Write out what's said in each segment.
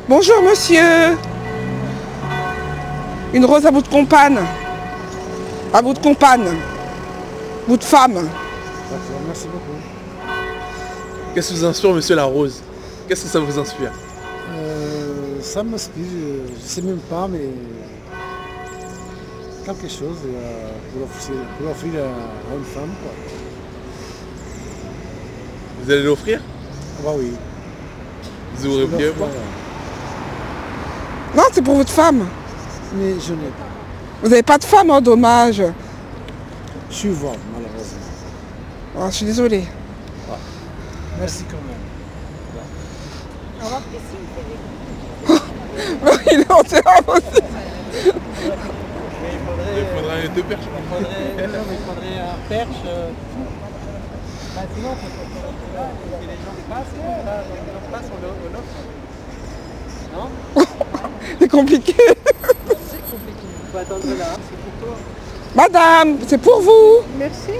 Bonjour monsieur. Une rose à bout de compagne. À bout de compagne. Bout de femme. D'accord, merci beaucoup. Qu'est-ce qui vous inspire, monsieur, la rose? Qu'est-ce que ça vous inspire? Ça m'inspire, je ne sais même pas, mais quelque chose pour offrir à une femme, quoi. Vous allez l'offrir? Ah bah oui. Vous ouvrez bien quoi? Non, c'est pour votre femme. Mais je n'ai pas. Vous n'avez pas de femme, hein, dommage. Je suis veuve, malheureusement. Oh, je suis désolée. Merci quand même. Il est en terre aussi. Il faudrait deux perches. Il faudrait un perche. Sinon, les gens passent, on offre. Non? C'est compliqué. C'est compliqué. Il faut attendre là, c'est pour toi. Madame, c'est pour vous. Merci.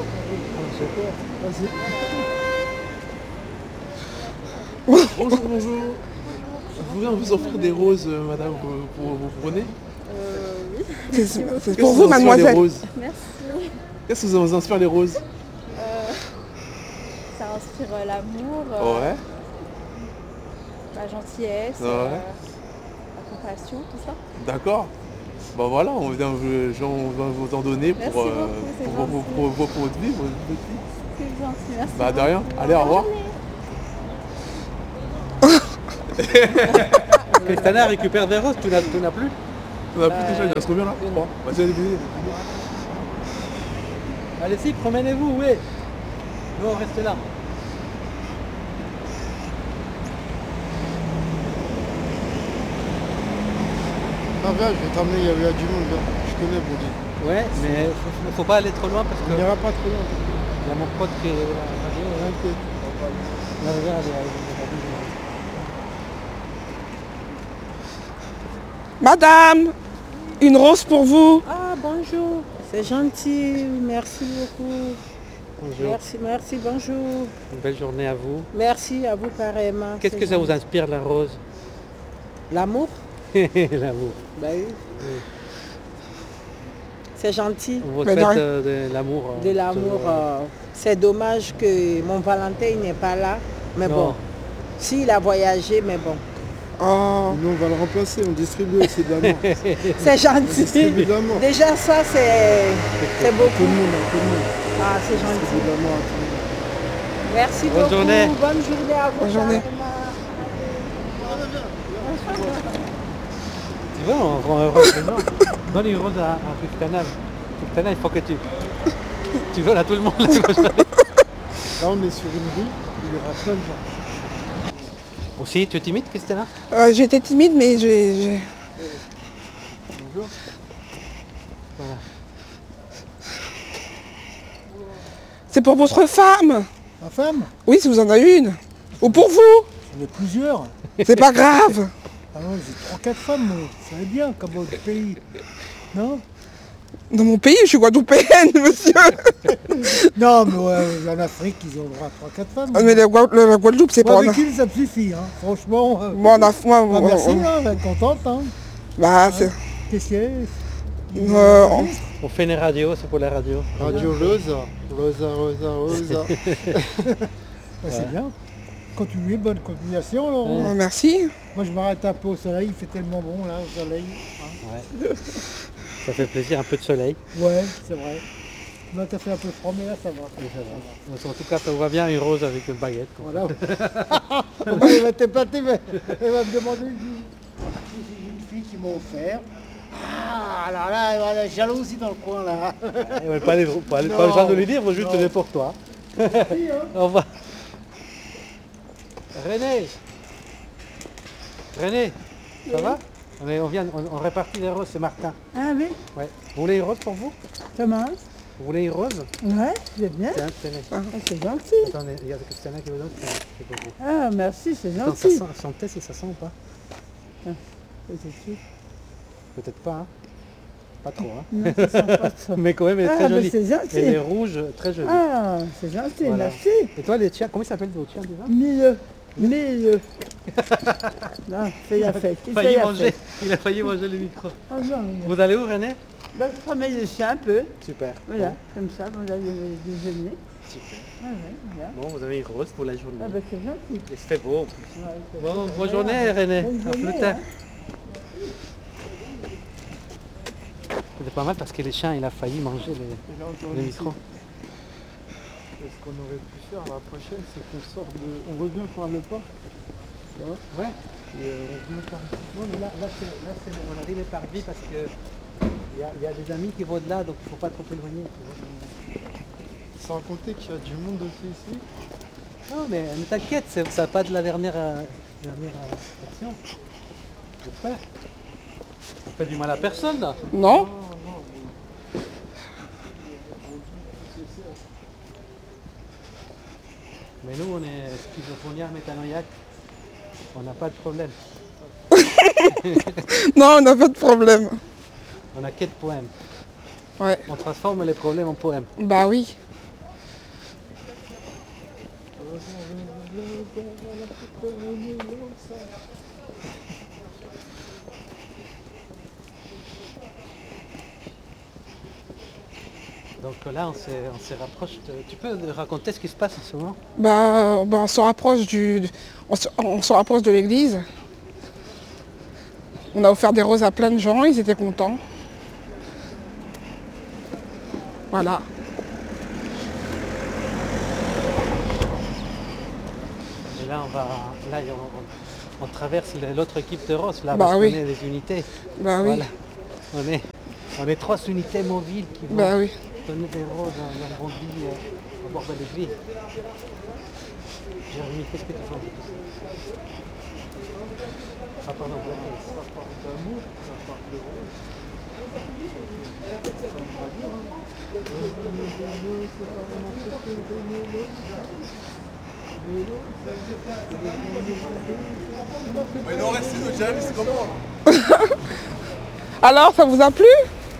Bonjour, bonjour. Vous voulez vous offrir des roses, madame, vous prenez? Oui. C'est Qu'est-ce pour que vous, inspire les mademoiselle. roses? Merci. Qu'est-ce que vous inspire les roses? Ça inspire l'amour, Ouais. la gentillesse, Ouais. la compassion, tout ça. D'accord. Bah voilà, on va vous en donner Merci pour, beaucoup, c'est gentil. pour votre vie. C'est gentil, merci. Bah de rien. Allez, au revoir. Christina récupère des roses, tu n'as plus? On a plus déjà, il reste combien là? 3. Vas-y, allez, allez. Allez-y, promenez-vous, oui. Nous, on reste là. Ah viens, je vais t'emmener, il y a du monde, viens. Je connais Bondy. Ouais, mais faut pas aller trop loin parce Il que n'ira pas trop loin. il y a mon pote qui est là. Là, regarde, Madame, une rose pour vous. Ah, bonjour. C'est gentil, merci beaucoup. bonjour. Merci, bonjour. Une belle journée à vous. Merci à vous pareillement. Qu'est-ce que ça vous inspire, la rose? L'amour? L'amour. Bah oui. C'est gentil. Vous Mais faites non. de l'amour. De l'amour. C'est dommage que mon Valentin n'est pas là. Mais Non. bon, s'il a voyagé, mais bon. Oh. Nous, on va le remplacer, on distribue aussi de l'amour. C'est gentil. Distribue de l'amour. Déjà ça, c'est Tout le beaucoup. monde, tout le monde. Ah, c'est Distribue gentil. de l'amour à tout le monde. Merci Bonne beaucoup. journée. Bonne journée à vous. Bonne journée. Tu vois, on représente. Donne une rose à Christina. Christina, il faut que tu voles à tout le monde. Là, on est sur une rue, il y aura plein de gens. Aussi, tu es timide, Christina? J'étais timide, mais j'ai... Bonjour. Voilà. C'est pour votre femme. Ma femme? Oui, si vous en avez une. Ou pour vous. J'en ai plusieurs. C'est pas grave. Ah non, j'ai 3-4 femmes, moi. Ça va bien, comme votre pays. Non? Dans mon pays, je suis guadeloupéenne, monsieur. Non, mais ouais, en Afrique, ils ont le droit à 3-4 femmes. Mais la Guadeloupe, c'est Moi, pas... avec une, ça me suffit, hein. Franchement. Moi, Ah, merci, hein, elle est contente, hein. Bah, c'est... Qu'est-ce qu'il y a? On fait une radio, c'est pour la radio. Radio Rosa. C'est bien. Continuez, bonne continuation. Alors. Oh, merci. Moi, je m'arrête un peu au soleil, il fait tellement bon, là, au soleil. Ouais. Ça fait plaisir, un peu de soleil. Ouais, c'est vrai. Là, t'as fait un peu froid, mais là, ça va. En tout cas, ça voit bien une rose avec une baguette. Quoi. Voilà. Elle va t'épater, mais elle va me demander une fille qui m'a offert. Ah, alors là, elle va la jalousie dans le coin, là. Pas besoin de lui dire, faut juste Non. donner pour toi. Au revoir. René, ça va? On répartit les roses, c'est Martin. Ah oui, Ouais. Vous voulez une rose pour vous? Thomas. Vous voulez une rose? Ouais, je vais bien. Tiens, tenez. Ah, c'est gentil. Attendez, il y a Christina qui vous donne, c'est pour vous. Ah, merci, c'est Attends, ça gentil. sentez si ça sent ou pas? C'est Peut-être pas, hein? Pas trop, hein? Non, ça sent pas ça. Mais quand même, elle est Ah, très mais jolie. c'est gentil. Elle est rouge, très jolie. Ah, c'est gentil, Voilà. merci. Et toi, les tiens, comment ils s'appellent vos tiens déjà? Milieu. Mais non, c'est la fête. Il C'est a failli la manger. fête. Il a failli manger le micro. Ah non, Vous allez où, René? je promets le chien un peu. Super. Voilà, comme ça, on va déjeuner. Super. Ah ouais, voilà. Bon, vous avez une rose pour la journée. Ah ben c'est gentil. Et c'est beau en plus. Ouais, c'est Bon, vrai. bonne journée, René. Bonne À plus journée, tard. hein. C'était pas mal parce que les chiens, il a failli manger le micro. Ce qu'on aurait pu faire la prochaine, c'est qu'on sort de. On revient par le parc. Tu vois. Ouais. Et on revient par Non, mais là on a dit les parvis parce que il y a des amis qui vont de là, donc il ne faut pas trop éloigner. Sans compter qu'il y a du monde aussi ici. Non, mais t'inquiète, ça n'a pas de la dernière action. J'espère. Ça fait du mal à personne là. Non? Mais nous, on est schizophreniens, métanoïaques. On n'a pas de problème. Non, on n'a pas de problème. On a que de poèmes. Ouais. On transforme les problèmes en poèmes. Bah oui. Donc là, on se rapproche. Tu peux raconter ce qui se passe en ce moment? Bah, on se rapproche on se rapproche de l'église. On a offert des roses à plein de gens, ils étaient contents. Voilà. Et là, on traverse l'autre équipe de Rose, là, Bah parce oui. qu'on est des unités. Bah oui. Voilà. On est 3 unités mobiles qui vont Bah oui. donner des roses à Normandie, à bord de l'église. Jérémy, qu'est-ce que tu penses de tout ça? Ah pardon, Ça part d'amour, ça part de rose. Mais il en reste une, Jérémy, c'est comment? Alors, ça vous a plu?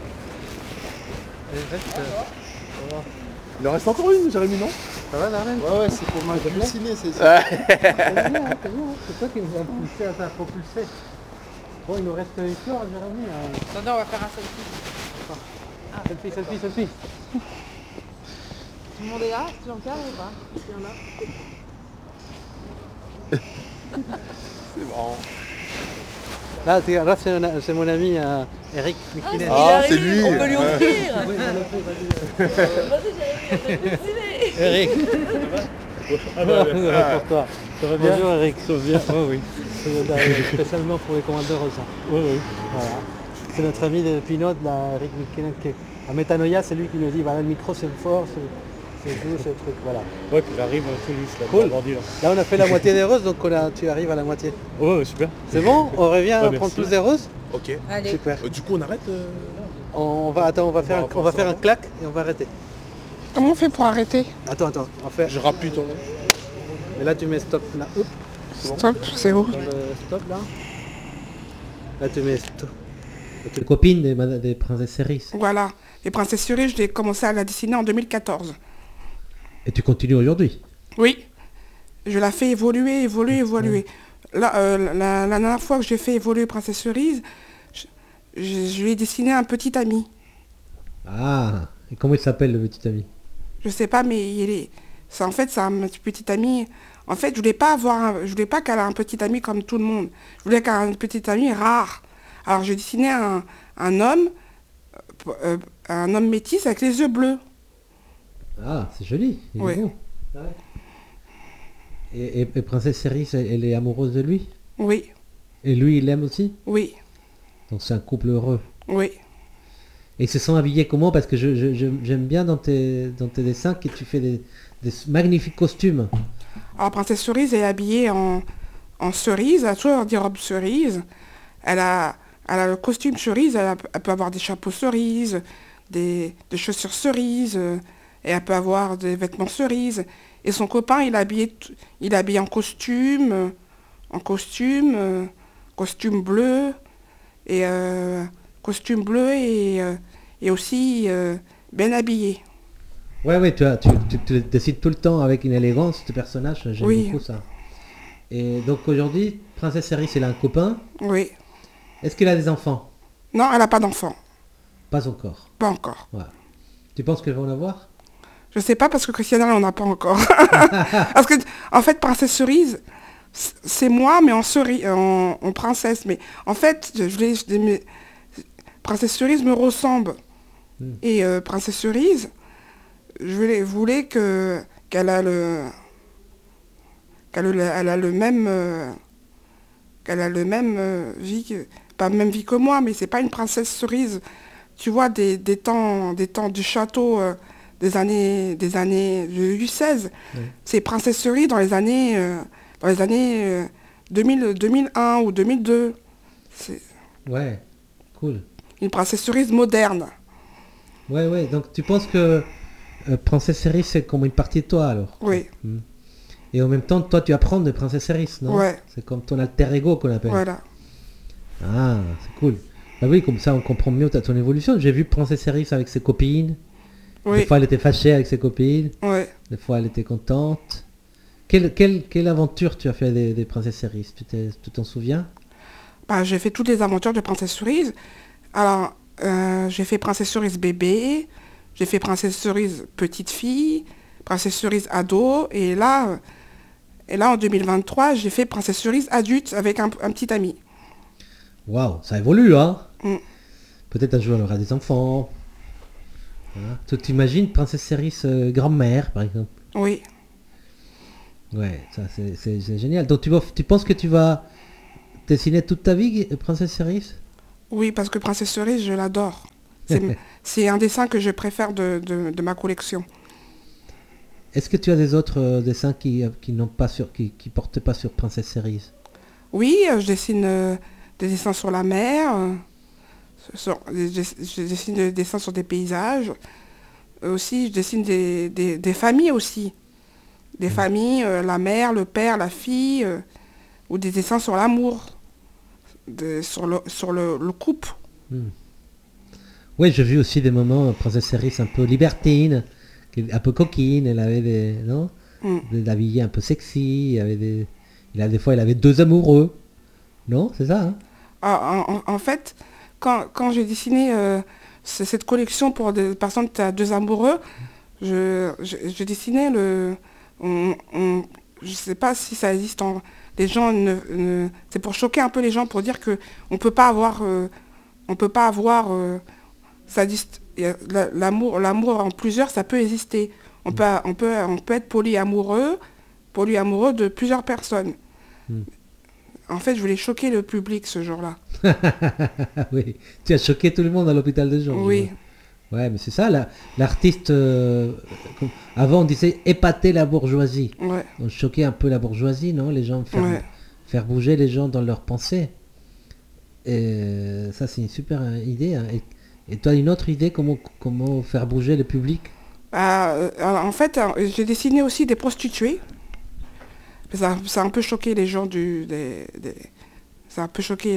Il en reste encore une, Jérémy, non? Ça va, la reine? Ouais, c'est pour ma halluciner, c'est ça. C'est bien, c'est toi qui nous as poussé à propulser. Bon, il nous reste une fleur, Jérémy. Attendez, on va faire un selfie. Selfie. Tout le monde est là? Tu en cas ou pas? C'est marrant. Là, c'est mon ami Eric Mikinen. Ah, c'est lui. On peut lui offrir. Eric. Ah bah, Pour toi. Ça va bien? Bonjour Eric. Ça va bien. Oui. Spécialement pour les commandeurs aux gens. Oui. Voilà. C'est notre ami de Pinot, là, Eric Mikinen, qui est à Métanoïa, c'est lui qui nous dit voilà, le micro c'est fort, c'est doux, c'est le truc, voilà. Ouais, puis j'arrive tout lisse là. Cool. Vendu, là. Là on a fait la moitié des roses, donc tu arrives à la moitié. Ouais, super. C'est bon? On revient Ouais, prendre merci. tous des roses? Ok. Allez. Super. Du coup, on arrête On va faire un clac et on va arrêter. Comment on fait pour arrêter? Attends, on va faire. Je rappuie ton nom. Et là tu mets stop là. Hop, Stop, c'est où? dans le stop là. Là tu mets stop. Tu es copine des princesses Céris. Voilà. Les princesses Cerises, je l'ai commencé à la dessiner en 2014. Et tu continues aujourd'hui? Oui. Je la fais évoluer. Là, la dernière fois que j'ai fait évoluer Princesse Cerise, je lui ai dessiné un petit ami. Ah, et comment il s'appelle le petit ami? Je sais pas, mais c'est un petit ami. En fait, je voulais pas qu'elle ait un petit ami comme tout le monde. Je voulais qu'elle ait un petit ami rare. Alors j'ai dessiné un homme métis avec les yeux bleus. Ah, c'est joli. Il est Oui. beau. Et princesse Céris, elle est amoureuse de lui? Oui, Et lui, il l'aime aussi? oui, Donc c'est un couple heureux. oui. Et ils se sont habillés comment? Parce que j'aime bien dans tes dessins que tu fais des magnifiques costumes. Alors Princesse Cerise est habillée en cerise, elle a toujours des robes cerises. Elle a le costume cerise, elle peut avoir des chapeaux cerises, des chaussures cerises, et elle peut avoir des vêtements cerises. Et son copain, il est habillé en costume bleu, et aussi bien habillé. Ouais, tu décides tout le temps avec une élégance, ce personnage, j'aime Oui. beaucoup ça. Et donc aujourd'hui, Princesse Cerise, elle a un copain. Oui. Est-ce qu'elle a des enfants? Non, elle n'a pas d'enfant. Pas encore. Pas encore. Voilà. Tu penses qu'elle va en avoir? Je sais pas parce que Christiana, elle n'en a pas encore. Parce que, en fait, Princesse Cerise, c'est moi, mais en princesse. Mais en fait, Princesse Cerise me ressemble. Et Princesse Cerise, voulais qu'elle a le même vie pas même vie que moi, mais c'est pas une princesse Cerise. Tu vois des temps du château des années de Louis XVI. Oui. C'est Princesse Cerise dans les années 2001 ou 2002. C'est Ouais, cool. une princesse Cerise moderne. Ouais. Donc tu penses que Princesse Cerise, c'est comme une partie de toi alors? Oui, Et en même temps, toi, tu apprends de Princesse Cerise, non? Ouais. C'est comme ton alter ego qu'on appelle. voilà. Ah, c'est cool. Bah oui, comme ça, on comprend mieux ton évolution. J'ai vu Princesse Cerise avec ses copines. Des Oui, fois, elle était fâchée avec ses copines. ouais. Des fois, elle était contente. Quelle aventure tu as fait des Princesses Cerise? Tu t'en souviens? Bah, j'ai fait toutes les aventures de Princesse Cerise. Alors, j'ai fait Princesse Cerise bébé, j'ai fait Princesse Cerise petite fille, Princesse Cerise ado, et là en 2023, j'ai fait Princesse Cerise adulte avec un petit ami. Waouh, ça évolue, hein? Mm. Peut-être un jour, elle aura des enfants. Hein. Tu t'imagines Princesse Cerise grand-mère, par exemple? Oui, Ouais, ça c'est génial. Donc tu penses que tu vas dessiner toute ta vie, Princesse Cerise? oui, parce que Princesse Cerise, je l'adore. C'est un dessin que je préfère de ma collection. Est-ce que tu as des autres dessins qui portent pas sur Princesse Cerise? Oui, je dessine des dessins sur la mer, je dessine des dessins sur des paysages. Aussi, je dessine des familles aussi. Des familles, la mère, le père, la fille, ou des dessins sur l'amour, sur le couple. Oui, j'ai vu aussi des moments Princesse Cerise un peu libertine, un peu coquine. Elle avait des habillés un peu sexy. Des fois, elle avait deux amoureux. Non, c'est ça, hein? En fait, quand j'ai dessiné cette collection pour des personnes qui ont deux amoureux, je dessinais je sais pas si ça existe les gens c'est pour choquer un peu les gens, pour dire que on peut pas avoir ça existe, l'amour en plusieurs, ça peut exister. On peut être polyamoureux de plusieurs personnes. En fait, je voulais choquer le public ce jour-là. Oui, tu as choqué tout le monde à l'hôpital de Jour. Oui, Ouais, mais c'est ça, l'artiste... avant, on disait épater la bourgeoisie. ouais. On choquait un peu la bourgeoisie, non? Les gens, Ouais. faire bouger les gens dans leurs pensées. Et ça, c'est une super idée. Hein. Et toi, une autre idée, comment faire bouger le public? En fait, j'ai dessiné aussi des prostituées. Ça a un peu choqué les gens ça a un peu choqué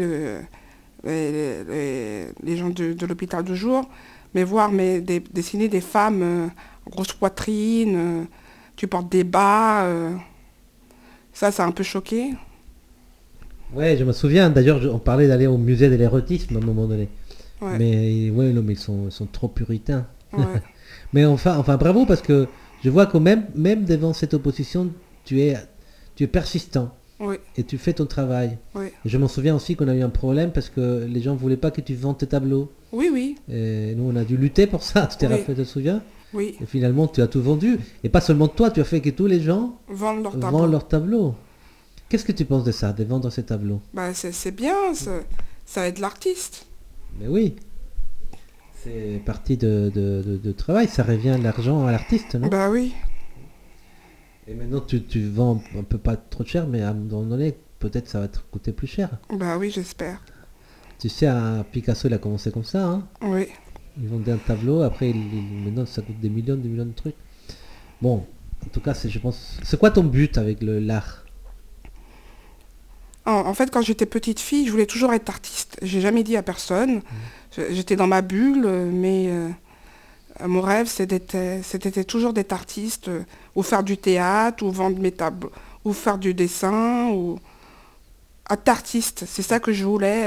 les gens de l'hôpital de jour. Mais dessiner des femmes grosses poitrines, tu portes des bas, ça a un peu choqué. Ouais, je me souviens. D'ailleurs, on parlait d'aller au musée de l'érotisme à un moment donné. Ouais. Mais ouais, non, mais ils sont trop puritains. Ouais. Mais enfin, bravo, parce que je vois que même devant cette opposition, tu es persistant. Oui, Et tu fais ton travail. oui. Et je m'en souviens aussi qu'on a eu un problème parce que les gens ne voulaient pas que tu vendes tes tableaux. Oui, oui, Et nous, on a dû lutter pour ça. Tu t'es Oui. rappelé, tu te souviens? oui. Et finalement, tu as tout vendu. Et pas seulement toi, tu as fait que tous les gens Vendre leur vendent tableau. leurs tableaux. Qu'est-ce que tu penses de ça, de vendre ces tableaux? Bah, c'est bien, ça aide l'artiste. Mais oui. C'est partie de travail. Ça revient de l'argent à l'artiste, non? Bah oui, Et maintenant, tu vends un peu pas trop cher, mais à un moment donné, peut-être ça va te coûter plus cher. bah oui, j'espère. Tu sais, Picasso, il a commencé comme ça, hein. Oui. Il vendait un tableau, après, maintenant, ça coûte des millions de trucs. Bon, en tout cas, je pense... C'est quoi ton but avec l'art? En fait, quand j'étais petite fille, je voulais toujours être artiste. J'ai jamais dit à personne. J'étais dans ma bulle, mais mon rêve, c'était toujours d'être artiste, ou faire du théâtre, ou vendre mes tableaux, ou faire du dessin, ou être artiste. C'est ça que je voulais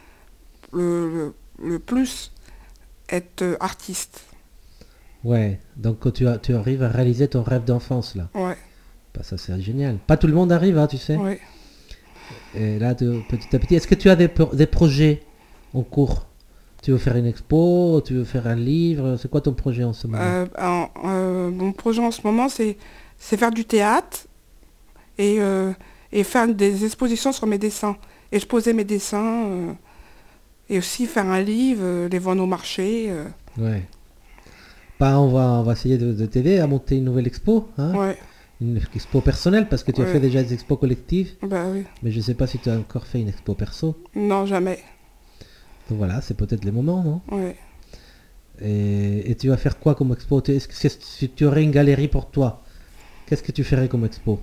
le plus, être artiste. Ouais, donc quand tu arrives à réaliser ton rêve d'enfance là. Ouais, Bah, ça c'est génial. Pas tout le monde arrive, hein, tu sais. ouais. Et là, petit à petit, est-ce que tu as des projets en cours? Tu veux faire une expo? Tu veux faire un livre? C'est quoi ton projet en ce moment? Mon projet en ce moment, c'est faire du théâtre et faire des expositions sur mes dessins. Exposer mes dessins et aussi faire un livre, les vendre au marché. Ouais. Bah, on va essayer de t'aider à monter une nouvelle expo, hein? Ouais, Une expo personnelle, parce que tu as Ouais. fait déjà des expos collectives, bah oui. mais je sais pas si tu as encore fait une expo perso. Non, jamais. Donc voilà, c'est peut-être les moments, non? Ouais. Et tu vas faire quoi comme expo? Est-ce que si tu aurais une galerie pour toi, qu'est-ce que tu ferais comme expo?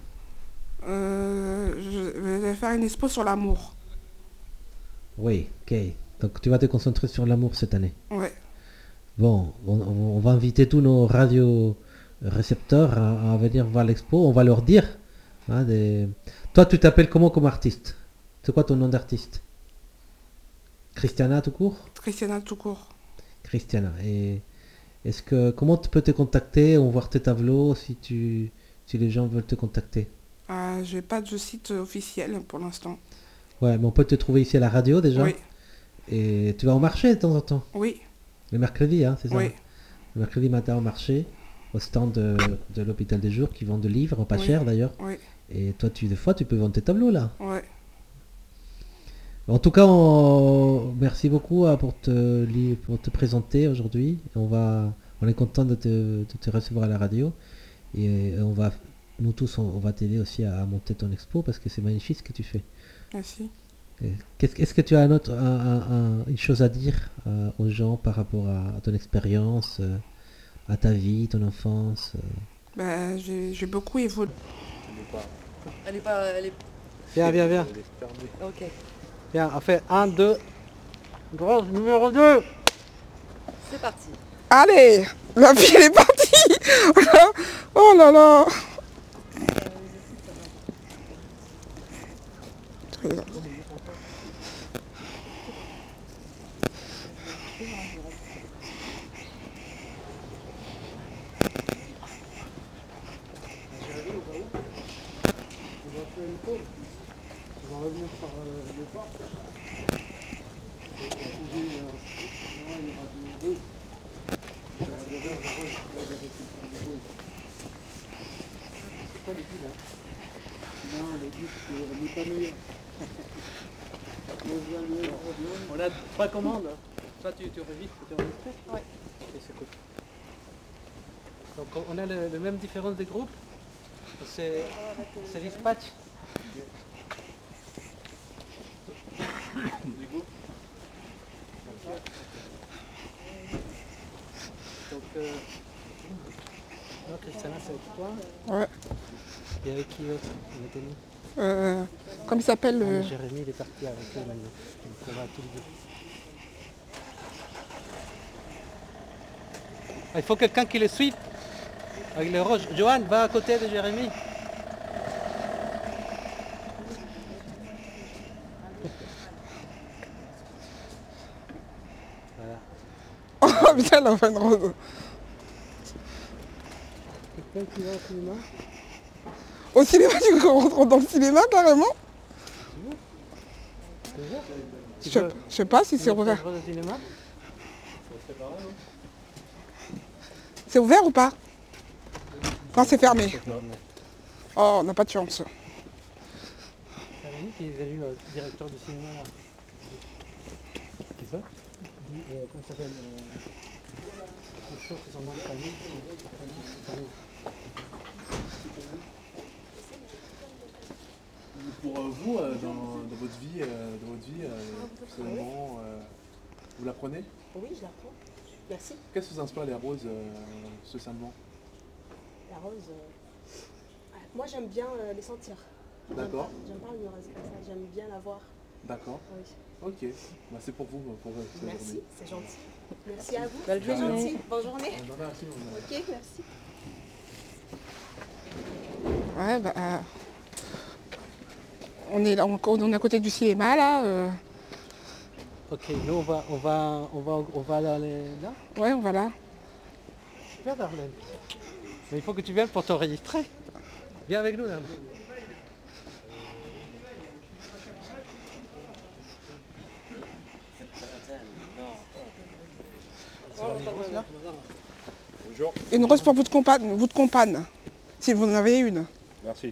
Je vais faire une expo sur l'amour. Oui, ok. Donc tu vas te concentrer sur l'amour cette année. Ouais. Bon, on va inviter tous nos radio-récepteurs à venir voir l'expo. On va leur dire, hein, toi, tu t'appelles comment comme artiste? C'est quoi ton nom d'artiste? Christiana tout court? Christiana tout court. Christiana. Et comment tu peux te contacter ou voir tes tableaux si les gens veulent te contacter? J'ai pas de site officiel pour l'instant. Ouais, mais on peut te trouver ici à la radio déjà. Oui, Et tu vas au marché de temps en temps. oui, Le mercredi, hein, c'est ça? oui, Le mercredi matin au marché, au stand de l'hôpital des jours qui vend des livres, pas Oui. cher d'ailleurs. oui, Et toi, des fois, tu peux vendre tes tableaux là. ouais. En tout cas, merci beaucoup pour te présenter aujourd'hui. On est content de te recevoir à la radio. Et nous tous, on va t'aider aussi à monter ton expo parce que c'est magnifique ce que tu fais. Merci. Est-ce que tu as une chose à dire aux gens par rapport à ton expérience, à ta vie, ton enfance? J'ai beaucoup évolué. Elle est pas. Elle est. Viens. Ok. Viens, on fait 1, 2. Grosse numéro 2. C'est parti. Allez, la fille elle est partie. Oh là là. On va revenir par le parc. On a 3 commandes. Toi, tu revis, tu enregistres? Ouais. Ok, c'est cool. Donc, on a la même différence des groupes. C'est dispatch. Donc, non, Christiana, c'est avec toi. Ouais. Et avec qui d'autre on était mis? Comme il s'appelle Jérémy, il est parti avec eux maintenant. Donc, on va tous les deux. Il faut quelqu'un qui le suive. Avec le rouge. Johan, va à côté de Jérémy. Voilà. Oh putain, la fin de rose. Quelqu'un qui va au cinéma? Au cinéma, tu rentres dans le cinéma carrément? Je sais pas si c'est ouvert. Au cinéma. C'est ouvert ou pas? Non, c'est fermé. Oh, on n'a pas de chance. Jérémy qui est élu directeur du cinéma. Là. C'est ça? Comment ça s'appelle? Les choses qui sont dans le panier. Pour vous, dans votre vie, personnellement, vous l'apprenez? Oui, je la prends. Merci. Qu'est-ce qui vous inspire les roses spécialement? La rose. Moi, j'aime bien les sentir. D'accord. J'aime pas une rose comme ça. J'aime bien la voir. D'accord. Oui. Ok. Bah, c'est pour vous, pour cette Merci, journée. c'est gentil. Merci à vous. Belle C'est journée. gentil. Bonne journée. Bonne journée, merci. Ok, merci. Ouais, bah, on est à côté du cinéma, là. Ok, nous on va aller là. Ouais, on va là. Super Darlene. Mais il faut que tu viennes pour t'enregistrer. Viens avec nous là. Une rose pour votre compagne, si vous en avez une. Merci.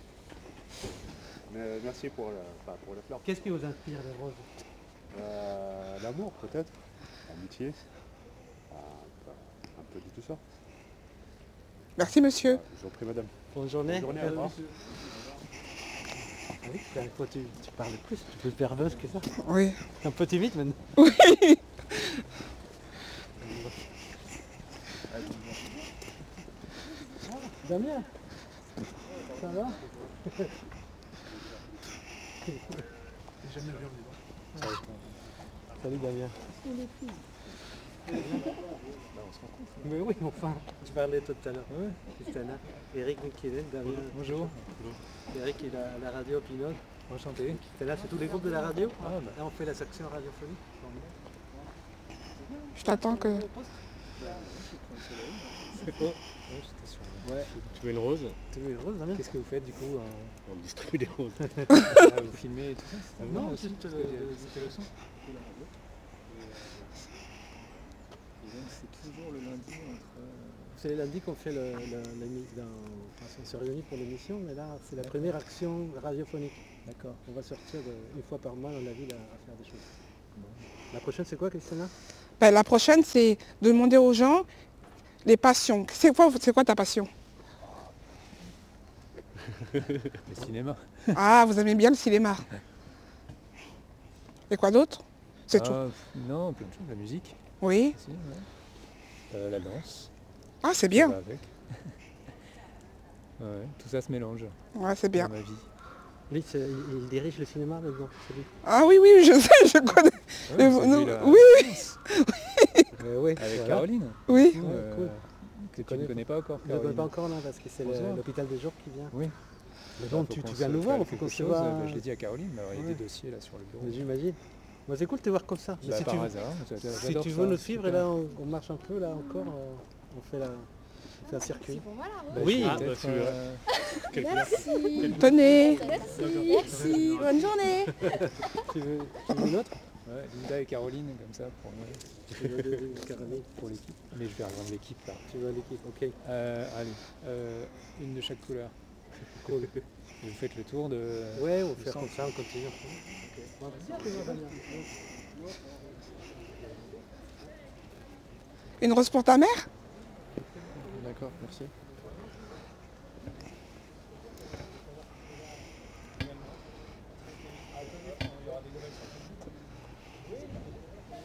Merci pour la fleur. Qu'est-ce qui vous inspire les roses? L'amour peut-être, l'amitié, un peu de tout ça. Merci monsieur. Je vous en prie madame. Bonne journée. Bonne journée, au revoir. Ah oui, toi tu parles plus, tu peux plus verbeuse que ça. Oui. Un peu timide maintenant. Oui. Damien, ça va? Salut Damien. Mais oui, enfin, tu parlais tout à l'heure. Ouais. Christina. Eric Mikkelin, Damien. Bonjour. Eric il est à la radio Pinot. Enchanté. C'est là, c'est tous les groupes de la radio. Là on fait la section radiophonique. Je t'attends que... Ouais. Tu veux une rose? Tu veux une rose, Damien? Qu'est-ce que vous faites du coup? On distribue des roses. Vous filmez et tout ça? Non, juste le son. C'est toujours le lundi entre... C'est les lundis qu'on fait on se réunit pour l'émission, mais là c'est la première action radiophonique. D'accord. On va sortir une fois par mois dans la ville à faire des choses. Bon. La prochaine c'est quoi, Christina? Ben, la prochaine, c'est de demander aux gens les passions. C'est quoi ta passion? Le cinéma. Ah, vous aimez bien le cinéma. Et quoi d'autre? C'est tout. Non, plein de choses, la musique. Oui. Aussi, ouais. La danse. Ah, c'est bien. Ça va avec. Ouais, tout ça se mélange Ouais, c'est bien. dans ma vie. Lui, il dirige le cinéma maintenant, c'est lui. Ah oui, oui, je sais, je connais. Ouais, c'est lui, là, Oui, Oui, avec voilà. Caroline. oui. Du coup, cool. que tu ne connais pas encore, Je ne connais Caroline. pas encore là, parce que c'est Bonsoir. l'hôpital des jours qui vient. Oui. Mais donc tu viens nous voir, il faut qu'on se voit. Je l'ai dit à Caroline, mais alors, il y a des dossiers là sur le bureau. J'imagine. Moi c'est cool de te voir comme ça. Mais Bah, si par tu, hasard, si j'adore tu ça, veux nous c'est suivre, super. et là on marche un peu, là encore, on fait un circuit. Pour moi, la rose. Bah, Oui. je vais peut-être, Merci. Tenez. Merci. Bonne journée. Tu veux une autre? ouais, Linda et Caroline, comme ça, Tu veux deux Caroline? pour l'équipe. Mais je vais rejoindre l'équipe là. Tu veux l'équipe, ok. Allez, une de chaque couleur. Cool. Vous faites le tour de... Ouais, on du fait centre. comme ça, on continue. Ok. Une rose pour ta mère? D'accord, merci.